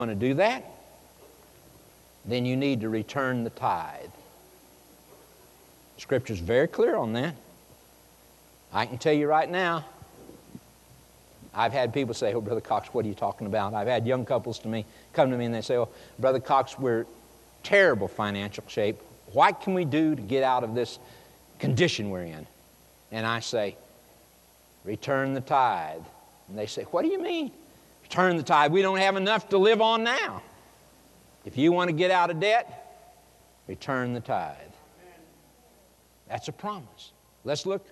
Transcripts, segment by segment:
want to do that, then you need to return the tithe. Scripture's very clear on that. I can tell you right now, I've had people say, "Oh, Brother Cox, what are you talking about?" I've had young couples come to me and they say, "Oh, Brother Cox, we're terrible financial shape. What can we do to get out of this condition we're in?" And I say, "Return the tithe." And they say, "What do you mean? Return the tithe? We don't have enough to live on now." If you want to get out of debt, return the tithe. That's a promise. Let's look.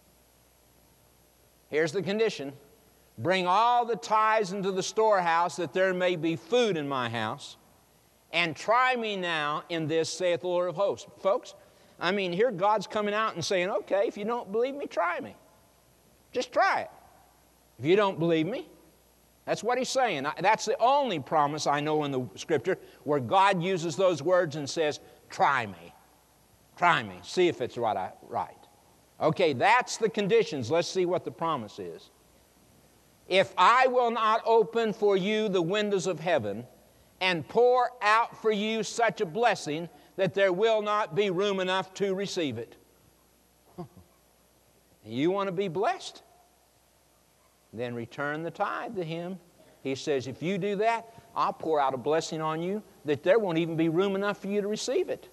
Here's the condition. "Bring all the tithes into the storehouse, that there may be food in my house. And try me now in this, saith the Lord of hosts." Folks, I mean, here God's coming out and saying, okay, if you don't believe me, try me. Just try it. If you don't believe me, that's what he's saying. That's the only promise I know in the Scripture where God uses those words and says, try me. Try me. See if it's right. Okay, that's the conditions. Let's see what the promise is. "If I will not open for you the windows of heaven and pour out for you such a blessing that there will not be room enough to receive it." You want to be blessed? Then return the tithe to Him. He says, if you do that, I'll pour out a blessing on you that there won't even be room enough for you to receive it.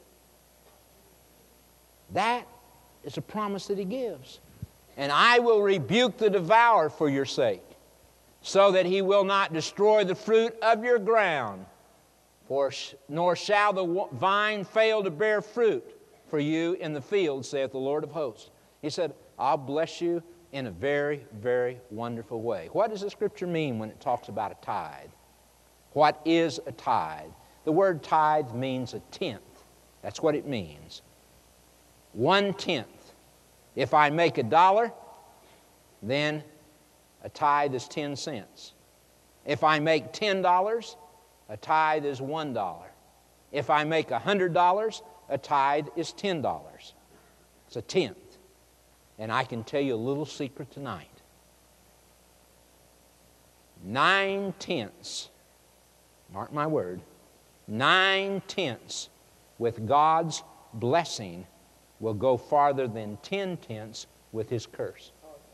That is a promise that He gives. "And I will rebuke the devourer for your sake, so that he will not destroy the fruit of your ground. Nor shall the vine fail to bear fruit for you in the field, saith the Lord of hosts." He said, I'll bless you in a very, very wonderful way. What does the Scripture mean when it talks about a tithe? What is a tithe? The word tithe means a tenth. That's what it means. 1/10. If I make $1, then a tithe is 10 cents. If I make $10, a tithe is $1. If I make $100, a tithe is $10. It's a tenth. And I can tell you a little secret tonight. 9/10, mark my word, 9/10 with God's blessing will go farther than 10/10 with His curse.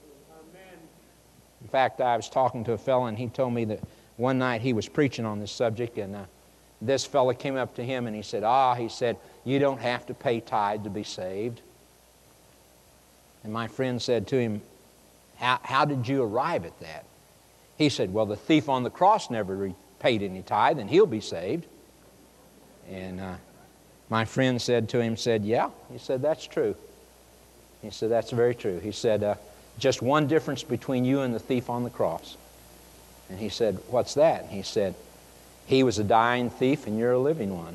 In fact, I was talking to a fellow and he told me that one night he was preaching on this subject, and this fellow came up to him and he said, "You don't have to pay tithe to be saved." And my friend said to him, how did you arrive at that? He said, "Well, the thief on the cross never paid any tithe, and he'll be saved." And my friend said to him, "Yeah." He said, "That's true." He said, "That's very true." He said, "Just one difference between you and the thief on the cross." And he said, "What's that?" And he said, "He was a dying thief and you're a living one."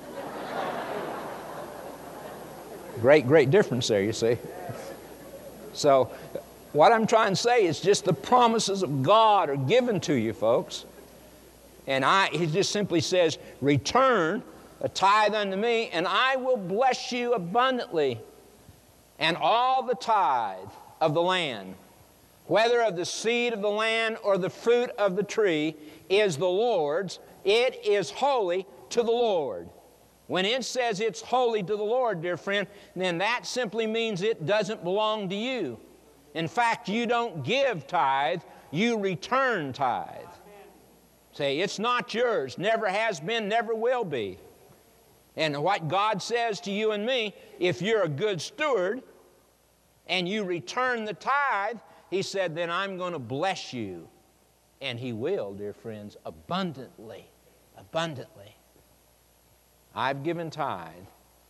Great difference there, you see. So what I'm trying to say is just the promises of God are given to you, folks. And He just simply says, return a tithe unto me, and I will bless you abundantly. "And all the tithe of the land, whether of the seed of the land or the fruit of the tree, is the Lord's. It is holy to the Lord." When it says it's holy to the Lord, dear friend, then that simply means it doesn't belong to you. In fact, you don't give tithe, you return tithe. Say, it's not yours, never has been, never will be. And what God says to you and me, if you're a good steward and you return the tithe, He said, then I'm going to bless you. And He will, dear friends, abundantly, abundantly. I've given tithe.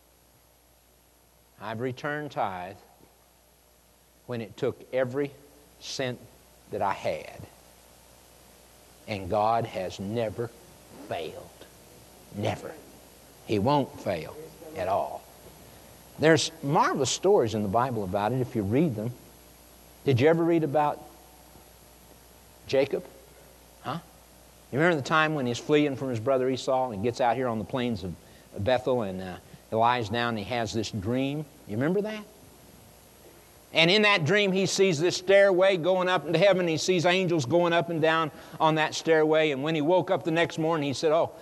I've returned tithe when it took every cent that I had. And God has never failed. Never. He won't fail at all. There's marvelous stories in the Bible about it if you read them. Did you ever read about Jacob? Huh? You remember the time when he's fleeing from his brother Esau and he gets out here on the plains of Bethel and he lies down and he has this dream? You remember that? And in that dream, he sees this stairway going up into heaven. He sees angels going up and down on that stairway. And when he woke up the next morning, he said, oh,